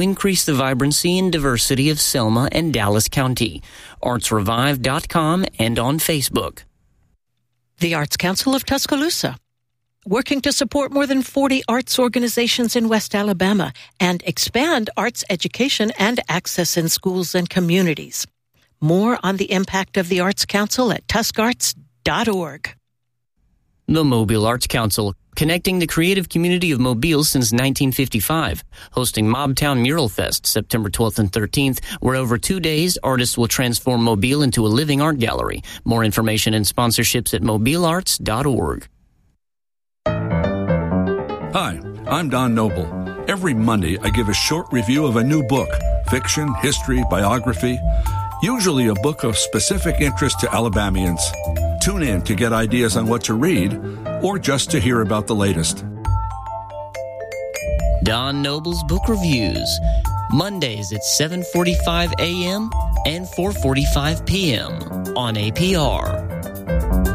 increase the vibrancy and diversity of Selma and Dallas County. ArtsRevive.com and on Facebook. The Arts Council of Tuscaloosa, working to support more than 40 arts organizations in West Alabama and expand arts education and access in schools and communities. More on the impact of the Arts Council at tuscarts.org. The Mobile Arts Council, connecting the creative community of Mobile since 1955, hosting Mobtown Mural Fest September 12th and 13th, where over 2 days, artists will transform Mobile into a living art gallery. More information and sponsorships at mobilearts.org. Hi, I'm Don Noble. Every Monday, I give a short review of a new book, fiction, history, biography, usually a book of specific interest to Alabamians. Tune in to get ideas on what to read or just to hear about the latest. Don Noble's Book Reviews, Mondays at 7:45 a.m. and 4:45 p.m. on APR.